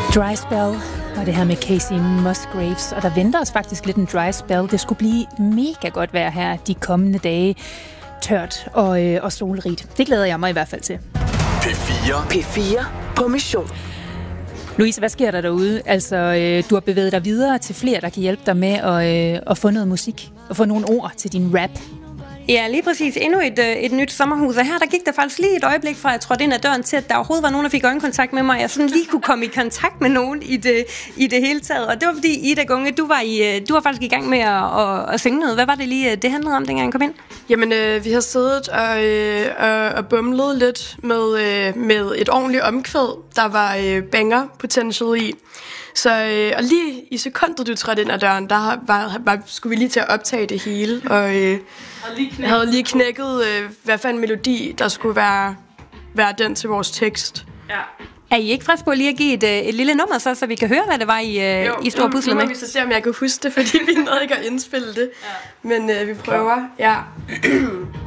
Dry Spell og det her med Casey Musgraves, og der venter os faktisk lidt en dry spell. Det skulle blive mega godt vejr her de kommende dage. Tørt og solrigt. Det glæder jeg mig i hvert fald til. P4 på mission. Louise, hvad sker der derude? Altså, du har bevæget dig videre til flere, der kan hjælpe dig med at få noget musik og få nogle ord til din rap. Ja, lige præcis. Endnu et nyt sommerhus. Og her der gik der faktisk lige et øjeblik fra, at jeg trådte ind ad døren til, at der overhovedet var nogen, der fik øjenkontakt med mig. Og jeg sådan lige kunne komme i kontakt med nogen i det hele taget. Og det var fordi, Ida Gunge, du var faktisk i gang med at synge noget. Hvad var det lige, det handlede om, dengang jeg kom ind? Jamen, vi har siddet og bumlet lidt med et ordentligt omkvæd. Der var banger potential i. Så og lige i sekundet, du trådte ind ad døren, skulle vi lige til at optage det hele. Og jeg havde lige knækket, hvad for en melodi, der skulle være den til vores tekst. Ja. Er I ikke friske på lige at give et lille nummer, så vi kan høre, hvad det var, I stod og puslede med? Jo, vi så se, om jeg kan huske det, fordi vi nåede ikke at indspille det. Ja. Men vi prøver, ja.